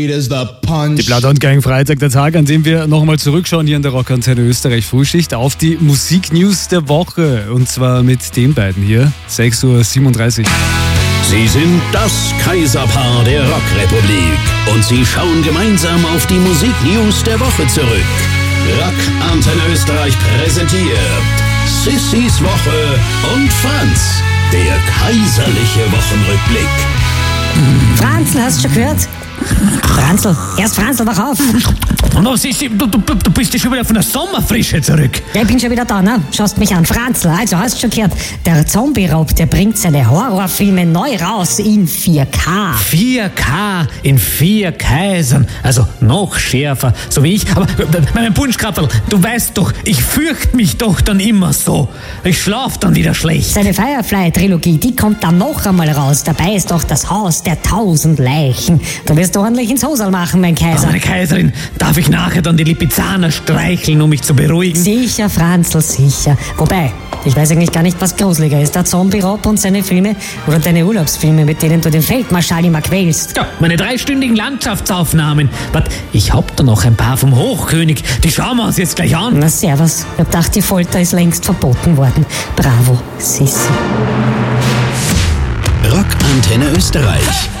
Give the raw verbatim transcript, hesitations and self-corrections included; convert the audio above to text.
Die Blood Gang Freitag, der Tag, an dem wir nochmal zurückschauen hier in der Rockantenne Österreich Frühschicht auf die Musiknews der Woche. Und zwar mit den beiden hier, sechs Uhr siebenunddreißig. Sie sind das Kaiserpaar der Rockrepublik und sie schauen gemeinsam auf die Musiknews der Woche zurück. Rockantenne Österreich präsentiert Sissys Woche und Franz, der kaiserliche Wochenrückblick. Franzl, hast du schon gehört? Franzl, erst Franzl, wach auf. No, Sissi, du, du, du bist ja schon wieder von der Sommerfrische zurück. Ja, ich bin schon wieder da, ne? Schaust mich an. Franzl, also hast du schon gehört, der Zombie-Rob, der bringt seine Horrorfilme neu raus in vier K. vier K in vier Kaisern, also noch schärfer, so wie ich. Aber mein Punschkrapferl, du weißt doch, ich fürchte mich doch dann immer so. Ich schlaf dann wieder schlecht. Seine Firefly-Trilogie, die kommt dann noch einmal raus. Dabei ist doch das Haus der tausend Leichen. Du wirst ordentlich ins Hosal machen, mein Kaiser. Aber meine Kaiserin, darf ich nachher dann die Lipizzaner streicheln, um mich zu beruhigen? Sicher, Franzl, sicher. Wobei, ich weiß eigentlich gar nicht, was gruseliger ist. Der Zombie-Rob und seine Filme oder deine Urlaubsfilme, mit denen du den Feldmarschall immer quälst. Ja, meine dreistündigen Landschaftsaufnahmen. Wart, ich hab da noch ein paar vom Hochkönig. Die schauen wir uns jetzt gleich an. Na servus. Ich hab gedacht, die Folter ist längst verboten worden. Bravo, Sissi. Rockantenne Österreich.